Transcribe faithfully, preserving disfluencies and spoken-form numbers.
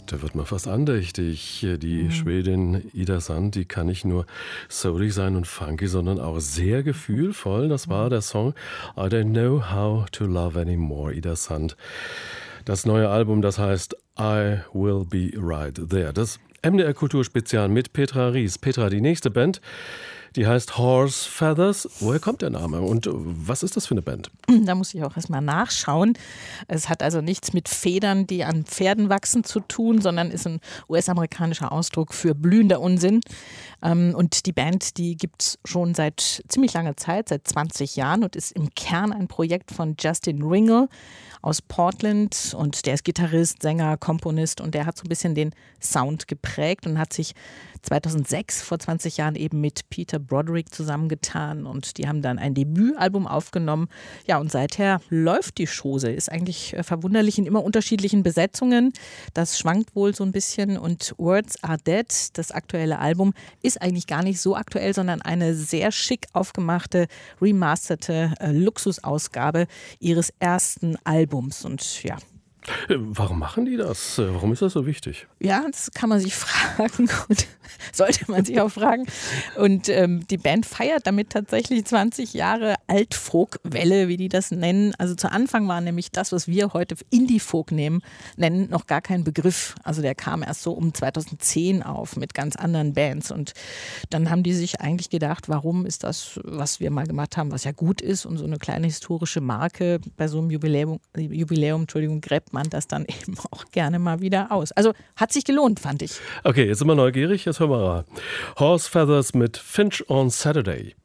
Da wird man fast andächtig. Die Mhm. Schwedin Ida Sand, die kann nicht nur soulig sein und funky, sondern auch sehr gefühlvoll. Das war der Song I Don't Know How to Love Anymore, Ida Sand. Das neue Album, das heißt I Will Be Right There. Das M D R Kulturspezial mit Petra Ries. Petra, die nächste Band, die heißt Horse Feathers. Woher kommt der Name und was ist das für eine Band? Da muss ich auch erstmal nachschauen. Es hat also nichts mit Federn, die an Pferden wachsen, zu tun, sondern ist ein U S-amerikanischer Ausdruck für blühender Unsinn. Und die Band, die gibt es schon seit ziemlich langer Zeit, seit zwanzig Jahren und ist im Kern ein Projekt von Justin Ringel aus Portland. Und der ist Gitarrist, Sänger, Komponist und der hat so ein bisschen den Sound geprägt und hat sich zweitausendsechs, vor zwanzig Jahren, eben mit Peter Broderick zusammengetan und die haben dann ein Debütalbum aufgenommen. Ja, und seither läuft die Chose, ist eigentlich verwunderlich in immer unterschiedlichen Besetzungen. Das schwankt wohl so ein bisschen und Words Are Dead, das aktuelle Album, ist eigentlich gar nicht so aktuell, sondern eine sehr schick aufgemachte, remasterte äh, Luxusausgabe ihres ersten Albums und ja. Warum machen die das? Warum ist das so wichtig? Ja, das kann man sich fragen und sollte man sich auch fragen. Und ähm, die Band feiert damit tatsächlich zwanzig Jahre Altfolkwelle, wie die das nennen. Also zu Anfang war nämlich das, was wir heute Indie-Folk nehmen, nennen, noch gar kein Begriff. Also der kam erst so um zweitausendzehn auf mit ganz anderen Bands. Und dann haben die sich eigentlich gedacht, warum ist das, was wir mal gemacht haben, was ja gut ist und so eine kleine historische Marke bei so einem Jubiläum, Jubiläum Entschuldigung, gräbt man das dann eben auch gerne mal wieder aus. Also hat sich gelohnt, fand ich. Okay, jetzt sind wir neugierig, jetzt hören wir mal. Horse Feathers mit Finch on Saturday.